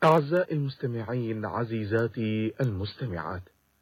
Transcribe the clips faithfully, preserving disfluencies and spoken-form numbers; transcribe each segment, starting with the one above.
أعزائي المستمعين، عزيزاتي المستمعات،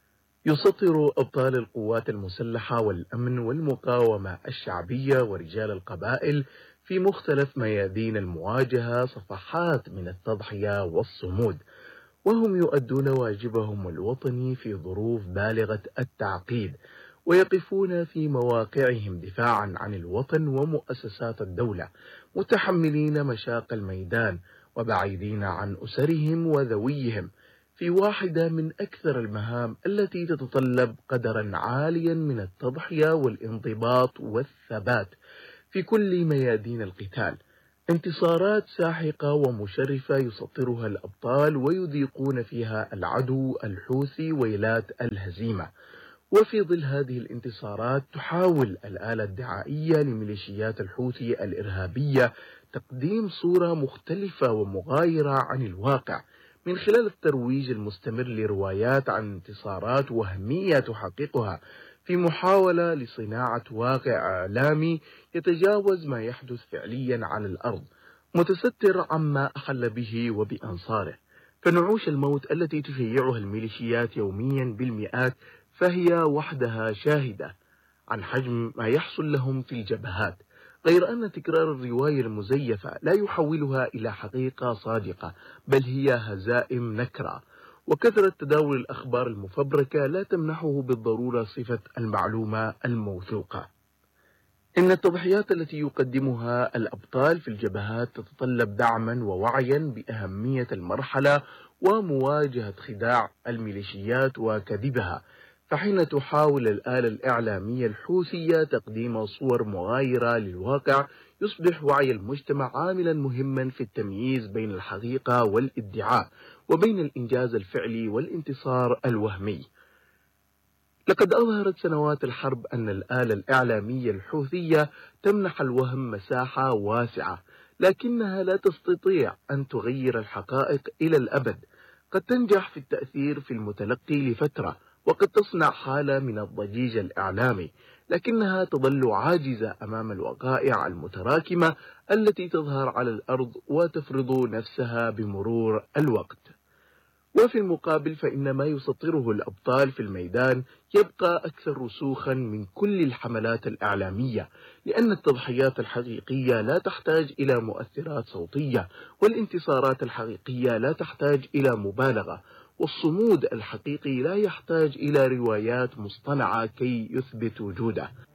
يسطر أبطال القوات المسلحة والأمن والمقاومة الشعبية ورجال القبائل في مختلف ميادين المواجهة صفحات من التضحية والصمود، وهم يؤدون واجبهم الوطني في ظروف بالغة التعقيد، ويقفون في مواقعهم دفاعا عن الوطن ومؤسسات الدولة، متحملين مشاق الميدان وبعيدين عن أسرهم وذويهم، في واحدة من أكثر المهام التي تتطلب قدرا عاليا من التضحية والانضباط والثبات في كل ميادين القتال. انتصارات ساحقة ومشرفة يسطرها الأبطال ويذيقون فيها العدو الحوثي ويلات الهزيمة. وفي ظل هذه الانتصارات تحاول الآلة الدعائية لميليشيات الحوثي الإرهابية تقديم صورة مختلفة ومغايرة عن الواقع من خلال الترويج المستمر لروايات عن انتصارات وهمية تحققها، في محاولة لصناعة واقع إعلامي يتجاوز ما يحدث فعليا على الأرض، متستر عما أحل به وبأنصاره. فنعوش الموت التي تشيعها الميليشيات يوميا بالمئات فهي وحدها شاهدة عن حجم ما يحصل لهم في الجبهات، غير أن تكرار الرواية المزيفة لا يحولها إلى حقيقة صادقة، بل هي هزائم نكرة. وكثرة تداول الأخبار المفبركة لا تمنحه بالضرورة صفة المعلومة الموثوقة. إن التضحيات التي يقدمها الأبطال في الجبهات تتطلب دعما ووعيا بأهمية المرحلة ومواجهة خداع الميليشيات وكذبها. فحين تحاول الآلة الإعلامية الحوثية تقديم صور مغايرة للواقع، يصبح وعي المجتمع عاملا مهما في التمييز بين الحقيقة والادعاء، وبين الإنجاز الفعلي والانتصار الوهمي. لقد أظهرت سنوات الحرب أن الآلة الإعلامية الحوثية تمنح الوهم مساحة واسعة، لكنها لا تستطيع أن تغير الحقائق إلى الأبد. قد تنجح في التأثير في المتلقي لفترة، وقد تصنع حالة من الضجيج الإعلامي، لكنها تظل عاجزة أمام الوقائع المتراكمة التي تظهر على الأرض وتفرض نفسها بمرور الوقت. وفي المقابل فإن ما يسطره الأبطال في الميدان يبقى أكثر رسوخا من كل الحملات الإعلامية، لأن التضحيات الحقيقية لا تحتاج إلى مؤثرات صوتية، والانتصارات الحقيقية لا تحتاج إلى مبالغة، والصمود الحقيقي لا يحتاج إلى روايات مصطنعة كي يثبت وجوده.